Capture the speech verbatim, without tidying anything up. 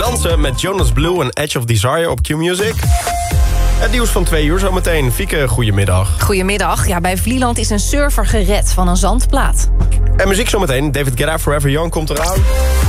Jansen met Jonas Blue en Edge of Desire op Q-Music. Het nieuws van twee uur zometeen. Fieke, goedemiddag. Goedemiddag. Ja, bij Vlieland is een surfer gered van een zandplaat. En muziek zometeen. David Guetta, Forever Young komt eraan.